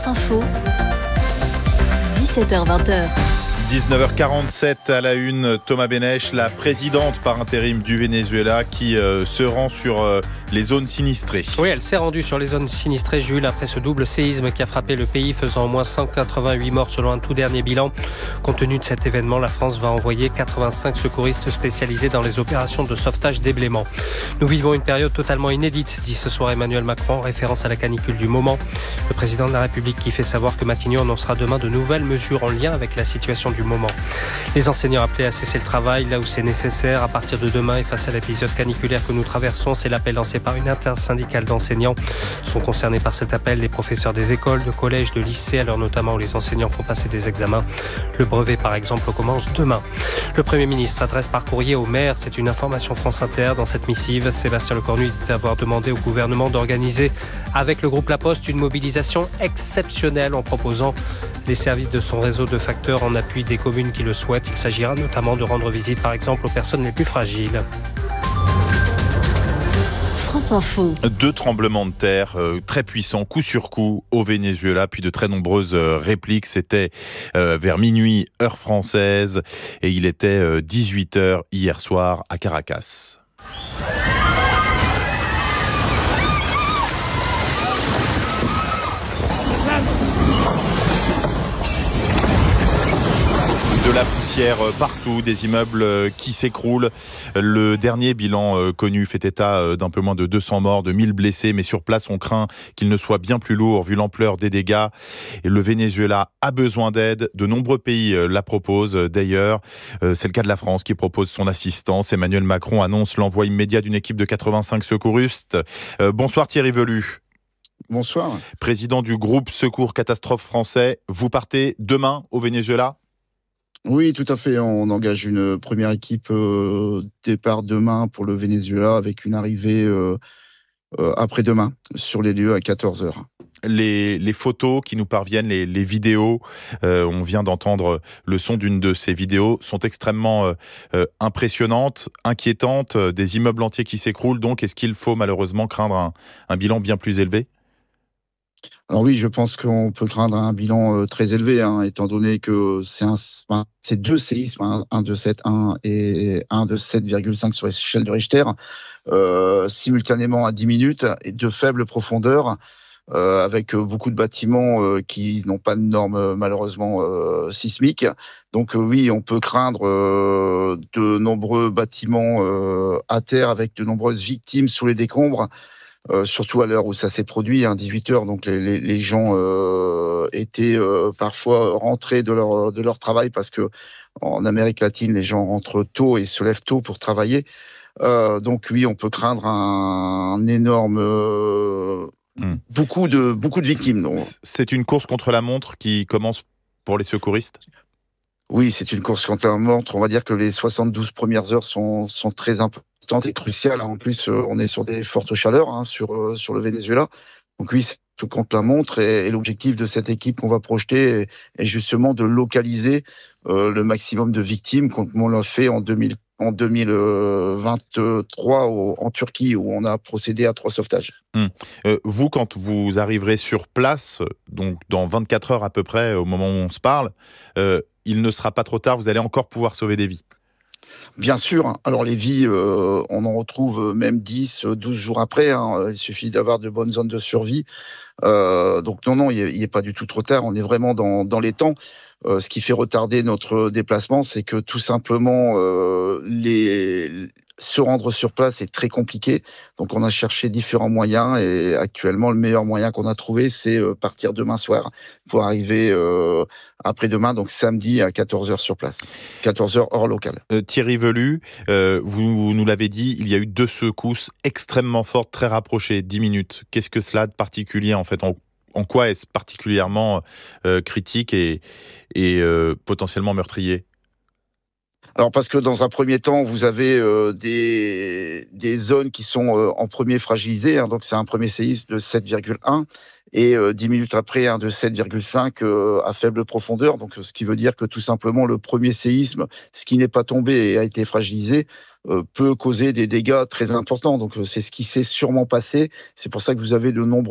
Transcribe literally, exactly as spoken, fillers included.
France Info, dix-sept heures vingt. dix-neuf heures quarante-sept à la une, Thomas Benech, la présidente par intérim du Venezuela qui euh, se rend sur euh, les zones sinistrées. Oui, elle s'est rendue sur les zones sinistrées, Jules, après ce double séisme qui a frappé le pays, faisant au moins cent quatre-vingt-huit morts selon un tout dernier bilan. Compte tenu de cet événement, la France va envoyer quatre-vingt-cinq secouristes spécialisés dans les opérations de sauvetage déblaiement. Nous vivons une période totalement inédite, dit ce soir Emmanuel Macron, en référence à la canicule du moment. Le président de la République qui fait savoir que Matignon annoncera demain de nouvelles mesures en lien avec la situation du moment. Les enseignants appelés à cesser le travail là où c'est nécessaire à partir de demain et face à l'épisode caniculaire que nous traversons, c'est l'appel lancé par une intersyndicale d'enseignants. Sont concernés par cet appel les professeurs des écoles, de collèges, de lycées, à l'heure notamment où les enseignants font passer des examens. Le brevet par exemple commence demain. Le Premier ministre s'adresse par courrier aux maires, c'est une information France Inter. Dans cette missive, Sébastien Lecornu dit avoir demandé au gouvernement d'organiser avec le groupe La Poste une mobilisation exceptionnelle en proposant les services de son réseau de facteurs en appui des communes qui le souhaitent. Il s'agira notamment de rendre visite par exemple aux personnes les plus fragiles. France Info. Deux tremblements de terre euh, très puissants, coup sur coup, au Venezuela, puis de très nombreuses euh, répliques. C'était euh, vers minuit, heure française, et il était euh, dix-huit heures hier soir à Caracas. De la poussière partout, des immeubles qui s'écroulent. Le dernier bilan connu fait état d'un peu moins de deux cents morts, de mille blessés, mais sur place on craint qu'il ne soit bien plus lourd vu l'ampleur des dégâts. Et le Venezuela a besoin d'aide, de nombreux pays la proposent d'ailleurs. C'est le cas de la France qui propose son assistance. Emmanuel Macron annonce l'envoi immédiat d'une équipe de quatre-vingt-cinq secouristes. Bonsoir Thierry Velu. Bonsoir. Président du groupe Secours Catastrophe français, vous partez demain au Venezuela ? Oui, tout à fait. On engage une première équipe euh, départ demain pour le Venezuela avec une arrivée euh, euh, après-demain sur les lieux à quatorze heures. Les, les photos qui nous parviennent, les, les vidéos, euh, on vient d'entendre le son d'une de ces vidéos, sont extrêmement euh, euh, impressionnantes, inquiétantes, euh, des immeubles entiers qui s'écroulent. Donc, est-ce qu'il faut malheureusement craindre un, un bilan bien plus élevé ? Alors oui, je pense qu'on peut craindre un bilan euh, très élevé, hein, étant donné que c'est, un, c'est deux séismes, hein, un de sept virgule un et un de sept virgule cinq sur l'échelle de Richter, euh, simultanément à dix minutes et de faible profondeur, euh, avec beaucoup de bâtiments euh, qui n'ont pas de normes malheureusement euh, sismiques. Donc euh, oui, on peut craindre euh, de nombreux bâtiments euh, à terre avec de nombreuses victimes sous les décombres. Euh, surtout à l'heure où ça s'est produit, hein, dix-huit heures, donc les, les, les gens euh, étaient euh, parfois rentrés de leur, de leur travail parce que en Amérique latine, les gens rentrent tôt et se lèvent tôt pour travailler. Euh, donc oui, on peut craindre un, un énorme... Euh, mmh. beaucoup, de, beaucoup de victimes. Donc. C'est une course contre la montre qui commence pour les secouristes ? Oui, c'est une course contre la montre. On va dire que les soixante-douze premières heures sont, sont très importantes et crucial. En plus, on est sur des fortes chaleurs hein, sur, sur le Venezuela. Donc oui, c'est tout contre la montre. Et, et l'objectif de cette équipe qu'on va projeter est, est justement de localiser euh, le maximum de victimes, comme on l'a fait en, deux mille, en deux mille vingt-trois au, en Turquie, où on a procédé à trois sauvetages. Hum. Euh, vous, quand vous arriverez sur place, donc dans vingt-quatre heures à peu près, au moment où on se parle, euh, il ne sera pas trop tard, vous allez encore pouvoir sauver des vies. Bien sûr. Alors les vies, euh, on en retrouve même dix, douze jours après. Hein. Il suffit d'avoir de bonnes zones de survie. Euh, donc non, non, il n'est pas du tout trop tard. On est vraiment dans, dans les temps. Euh, ce qui fait retarder notre déplacement, c'est que tout simplement, euh, les, se rendre sur place est très compliqué. Donc on a cherché différents moyens et actuellement, le meilleur moyen qu'on a trouvé, c'est euh, partir demain soir pour arriver euh, après-demain, donc samedi à quatorze heures sur place. quatorze heures hors local. Euh, Thierry Velu, euh, vous nous l'avez dit, il y a eu deux secousses extrêmement fortes, très rapprochées, dix minutes. Qu'est-ce que cela a de particulier en fait ? En, en quoi est-ce particulièrement euh, critique et, et euh, potentiellement meurtrier ? Alors parce que dans un premier temps, vous avez euh, des, des zones qui sont euh, en premier fragilisées, hein, donc c'est un premier séisme de sept virgule un et euh, dix minutes après un de sept virgule cinq euh, à faible profondeur, donc ce qui veut dire que tout simplement le premier séisme, ce qui n'est pas tombé et a été fragilisé, euh, peut causer des dégâts très importants. Donc c'est ce qui s'est sûrement passé. C'est pour ça que vous avez de nombreux